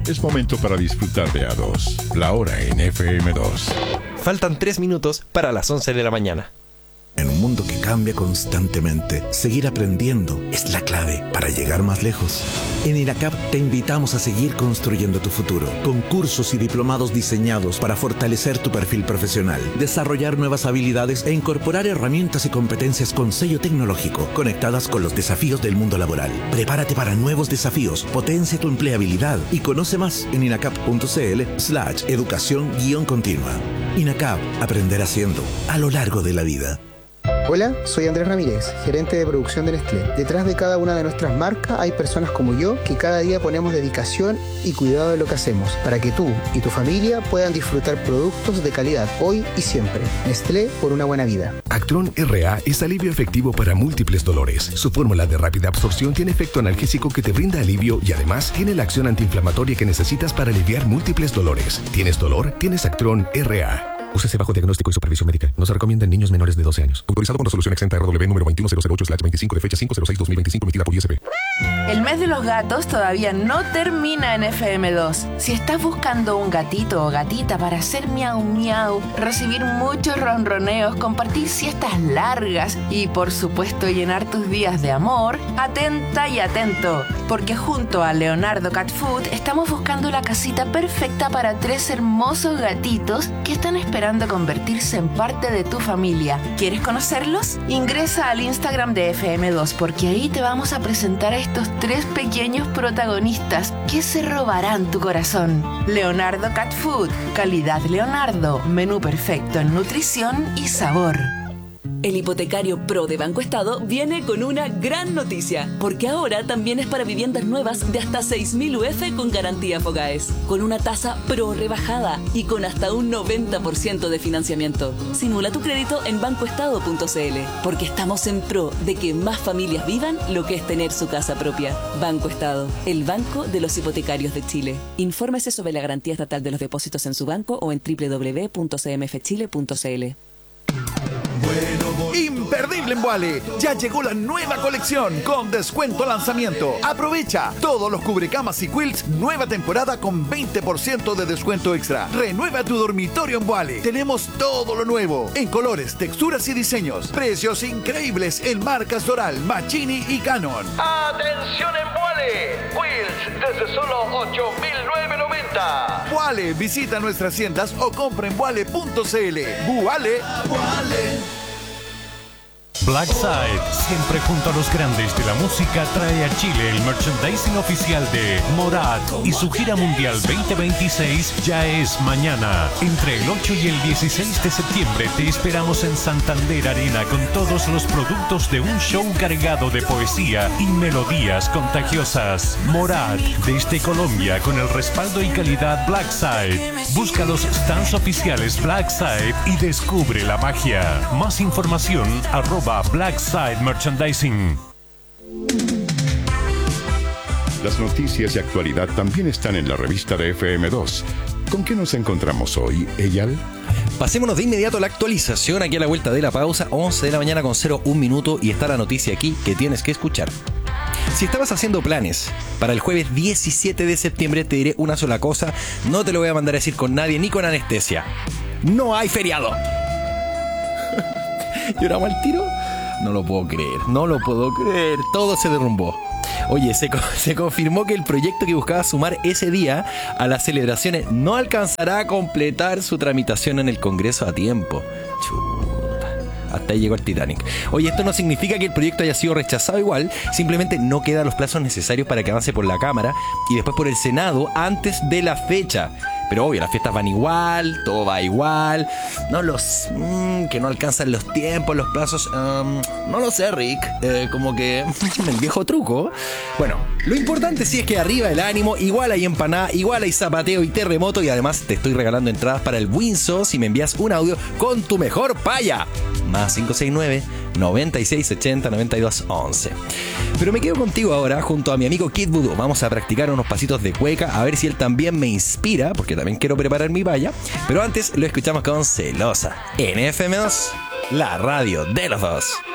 Es momento para disfrutar de A2, la hora en FM2. Faltan 3 minutos para las 11 de la mañana. En un mundo que cambia constantemente, seguir aprendiendo es la clave para llegar más lejos. En INACAP te invitamos a seguir construyendo tu futuro, con cursos y diplomados diseñados para fortalecer tu perfil profesional, desarrollar nuevas habilidades e incorporar herramientas y competencias con sello tecnológico, conectadas con los desafíos del mundo laboral. Prepárate para nuevos desafíos, potencia tu empleabilidad y conoce más en inacap.cl/educación-continua. INACAP, aprender haciendo, a lo largo de la vida. Hola, soy Andrés Ramírez, gerente de producción de Nestlé. Detrás de cada una de nuestras marcas hay personas como yo que cada día ponemos dedicación y cuidado de lo que hacemos para que tú y tu familia puedan disfrutar productos de calidad hoy y siempre. Nestlé, por una buena vida. Actron RA es alivio efectivo para múltiples dolores. Su fórmula de rápida absorción tiene efecto analgésico que te brinda alivio y además tiene la acción antiinflamatoria que necesitas para aliviar múltiples dolores. ¿Tienes dolor? Tienes Actron RA. Úsese bajo diagnóstico y supervisión médica. No se recomienda en niños menores de 12 años. Autorizado con resolución exenta RW número 21008/25 de fecha 5/06/2025 emitida por ISP. El mes de los gatos todavía no termina en FM2. Si estás buscando un gatito o gatita para hacer miau miau, recibir muchos ronroneos, compartir siestas largas y por supuesto llenar tus días de amor, atenta y atento, porque junto a Leonardo Cat Food estamos buscando la casita perfecta para 3 hermosos gatitos que están esperando convertirse en parte de tu familia. ¿Quieres conocerlos? Ingresa al Instagram de FM2 porque ahí te vamos a presentar a estos 3 pequeños protagonistas que se robarán tu corazón. Leonardo Cat Food, calidad Leonardo, menú perfecto en nutrición y sabor. El hipotecario Pro de Banco Estado viene con una gran noticia, porque ahora también es para viviendas nuevas de hasta 6.000 UF con garantía Fogaes, con una tasa Pro rebajada y con hasta un 90% de financiamiento. Simula tu crédito en bancoestado.cl, porque estamos en pro de que más familias vivan lo que es tener su casa propia. Banco Estado, el banco de los hipotecarios de Chile. Infórmese sobre la garantía estatal de los depósitos en su banco o en www.cmfchile.cl. Imperdible en Vuale, ya llegó la nueva colección con descuento lanzamiento. Aprovecha todos los cubrecamas y quilts, nueva temporada con 20% de descuento extra. Renueva tu dormitorio en Vuale. Tenemos todo lo nuevo en colores, texturas y diseños. Precios increíbles en marcas Doral, Machini y Canon. ¡Atención en Vuale! Quilts desde solo $8.990. Vuale, visita nuestras tiendas o compra en vuale.cl. Vuale. Blackside, siempre junto a los grandes de la música, trae a Chile el merchandising oficial de Morat y su gira mundial 2026 ya es mañana. Entre el 8 y el 16 de septiembre te esperamos en Santander Arena con todos los productos de un show cargado de poesía y melodías contagiosas. Morat, desde Colombia, con el respaldo y calidad Blackside. Busca los stands oficiales Blackside y descubre la magia. Más información @Blackside Merchandising. Las noticias y actualidad también están en la revista de FM2. ¿Con qué nos encontramos hoy, Eyal? Pasémonos de inmediato a la actualización aquí a la vuelta de la pausa, 11 de la mañana con 01 minuto, y está la noticia aquí que tienes que escuchar. Si estabas haciendo planes para el jueves 17 de septiembre, te diré una sola cosa, no te lo voy a mandar a decir con nadie ni con anestesia. No hay feriado. ¿Lloramos al tiro? No lo puedo creer, todo se derrumbó. Oye, se confirmó que el proyecto que buscaba sumar ese día a las celebraciones no alcanzará a completar su tramitación en el Congreso a tiempo. Hasta ahí llegó el Titanic. Oye, esto no significa que el proyecto haya sido rechazado igual, simplemente no quedan los plazos necesarios para que avance por la Cámara y después por el Senado antes de la fecha. Pero obvio, las fiestas van igual, todo va igual. Que no alcanzan los tiempos, los plazos. No lo sé, Rick. Como que el viejo truco. Bueno, lo importante sí es que arriba el ánimo. Igual hay empanada, igual hay zapateo y terremoto. Y además te estoy regalando entradas para el Winso si me envías un audio con tu mejor paya. Más 569-9680-9211. Pero me quedo contigo ahora junto a mi amigo Kid Voodoo. Vamos a practicar unos pasitos de cueca, a ver si él también me inspira, porque también quiero preparar mi paya. Pero antes lo escuchamos con Celosa en FM2, la radio de los dos.